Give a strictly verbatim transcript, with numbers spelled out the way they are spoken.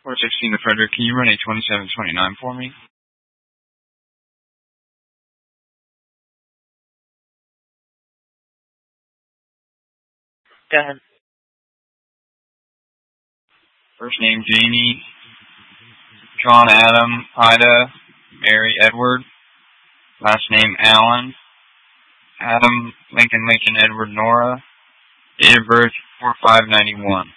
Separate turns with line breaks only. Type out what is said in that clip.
four sixteen to Frederick, can you run a twenty-seven twenty-nine for me?
Go ahead.
First name Jamie, John Adam, Ida, Mary Edward. Last name Allen, Adam Lincoln Lincoln Edward Nora. Date of birth four five ninety-one.